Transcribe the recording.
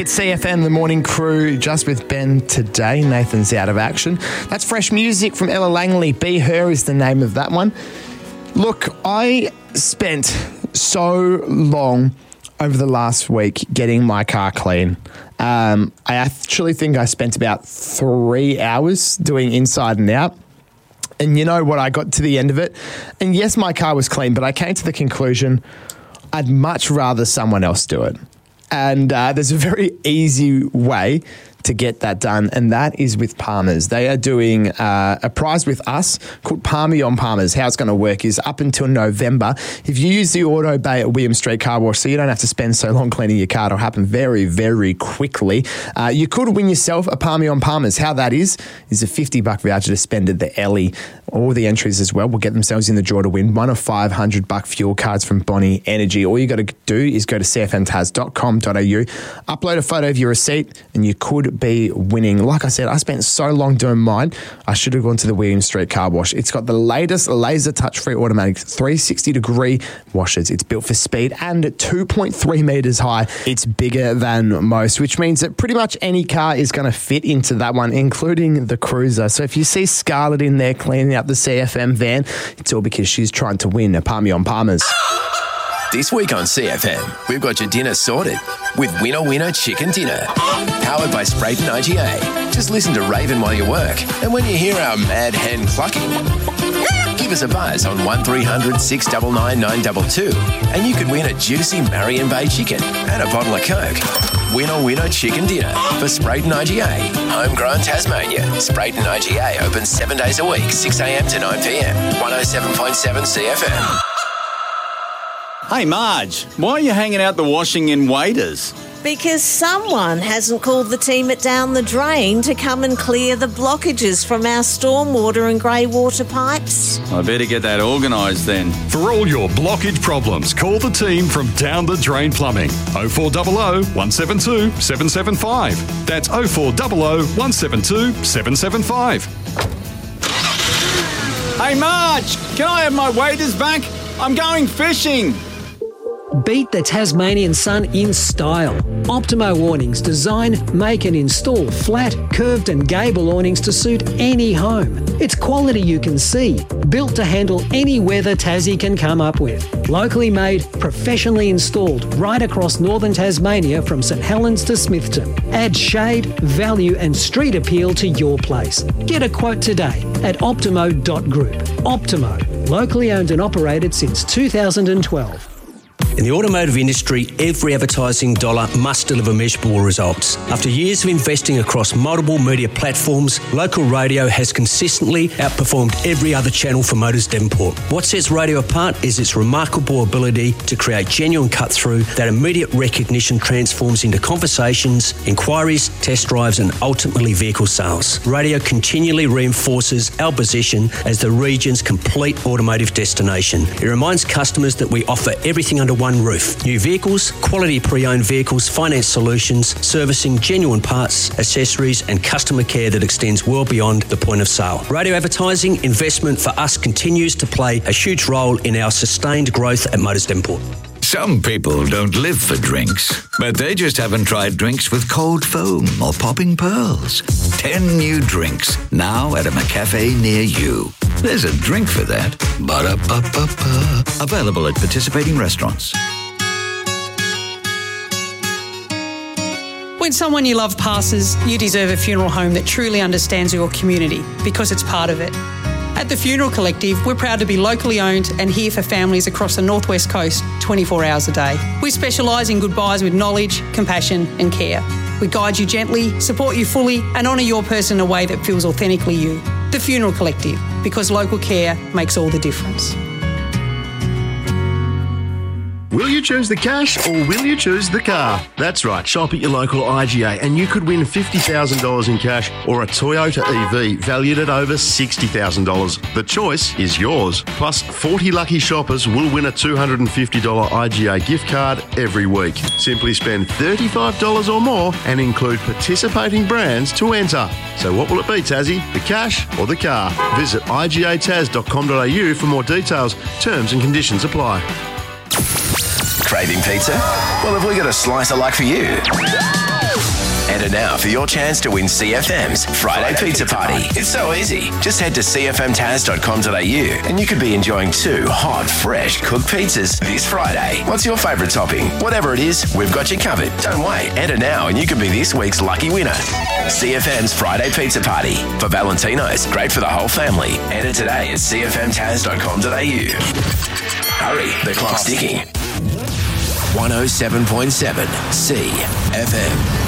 It's CFM, the morning crew, just with Ben today. Nathan's out of action. That's fresh music from Ella Langley. Be Her is the name of that one. Look, I spent so long over the last week getting my car clean. I actually think I spent about 3 hours doing inside and out. And you know what? I got to the end of it. And yes, my car was clean, but I came to the conclusion I'd much rather someone else do it. And there's a very easy way to get that done, and that is with Palmer's. They are doing a prize with us called Palmy on Palmer's. How it's going to work is up until November, if you use the auto bay at William Street Car Wash, so you don't have to spend so long cleaning your car, it'll happen very, very quickly. You could win yourself a Palmy on Palmer's. How that is a $50 voucher to spend at the Ellie. All the entries as well will get themselves in the draw to win one of $500 fuel cards from Bonnie Energy. All you got to do is go to cfmtas.com.au, upload a photo of your receipt, and you could be winning. Like I said, I spent so long doing mine, I should have gone to the William Street Car Wash. It's got the latest laser touch-free automatic 360-degree washers. It's built for speed and 2.3 metres high. It's bigger than most, which means that pretty much any car is going to fit into that one, including the Cruiser. So if you see Scarlett in there cleaning up the CFM van, it's all because she's trying to win a Palmy on Palmer's. This week on CFM, we've got your dinner sorted with Winner Winner Chicken Dinner. Powered by Sprayton IGA. Just listen to Raven while you work. And when you hear our mad hen clucking, give us a buzz on 1300 699 922 and you could win a juicy Marion Bay chicken and a bottle of Coke. Winner Winner Chicken Dinner for Sprayton IGA. Homegrown Tasmania. Sprayton IGA opens 7 days a week, 6 a.m. to 9 p.m. 107.7 CFM. Hey Marge, why are you hanging out the washing in Waiters? Because someone hasn't called the team at Down the Drain to come and clear the blockages from our stormwater and grey water pipes. I better get that organised then. For all your blockage problems, call the team from Down the Drain Plumbing. 0400 172 775. That's 0400 172 775. Hey Marge, can I have my waders back? I'm going fishing. Beat the Tasmanian sun in style. Optimo awnings design, make and install flat, curved and gable awnings to suit any home. It's quality you can see, built to handle any weather Tassie can come up with. Locally made, professionally installed right across northern Tasmania from St Helens to Smithton. Add shade, value and street appeal to your place. Get a quote today at optimo.group. Optimo, locally owned and operated since 2012. In the automotive industry, every advertising dollar must deliver measurable results. After years of investing across multiple media platforms, local radio has consistently outperformed every other channel for Motors Devonport. What sets radio apart is its remarkable ability to create genuine cut-through that immediate recognition transforms into conversations, inquiries, test drives and ultimately vehicle sales. Radio continually reinforces our position as the region's complete automotive destination. It reminds customers that we offer everything under one roof. New vehicles, quality pre-owned vehicles, finance solutions, servicing, genuine parts, accessories and customer care that extends well beyond the point of sale. Radio advertising investment for us continues to play a huge role in our sustained growth at Motors Devonport. Some people don't live for drinks, but they just haven't tried drinks with cold foam or popping pearls. 10 new drinks now at a McCafe near you. There's a drink for that. Ba-da-ba-ba-ba. Available at participating restaurants. When someone you love passes, you deserve a funeral home that truly understands your community because it's part of it. At the Funeral Collective, we're proud to be locally owned and here for families across the Northwest Coast 24 hours a day. We specialise in goodbyes with knowledge, compassion and care. We guide you gently, support you fully and honour your person in a way that feels authentically you. The Funeral Collective, because local care makes all the difference. Will you choose the cash or will you choose the car? That's right, shop at your local IGA and you could win $50,000 in cash or a Toyota EV valued at over $60,000. The choice is yours. Plus, 40 lucky shoppers will win a $250 IGA gift card every week. Simply spend $35 or more and include participating brands to enter. So what will it be, Tassie? The cash or the car? Visit igataz.com.au for more details. Terms and conditions apply. Craving pizza? Well, have we got a slice of luck for you? Enter now for your chance to win CFM's Friday Pizza Party. It's so easy. Just head to cfmtaz.com.au and you could be enjoying 2 hot, fresh cooked pizzas this Friday. What's your favourite topping? Whatever it is, we've got you covered. Don't wait. Enter now and you could be this week's lucky winner. CFM's Friday Pizza Party. For Valentino's, great for the whole family. Enter today at cfmtaz.com.au. Hurry, the clock's ticking. 107.7 CFM.